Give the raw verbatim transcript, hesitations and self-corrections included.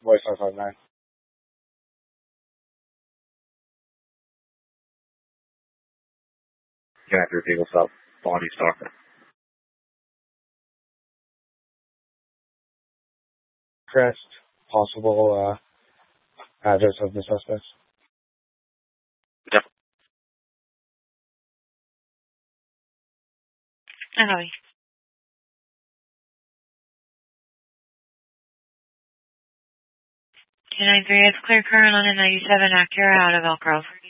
Voice five five nine. Can I repeat what's up? Bonnie Stalker. Crest, possible uh, address of the suspects. Yep. Hi. two nine three, it's clear current on a ninety-seven Acura out of Elk Grove.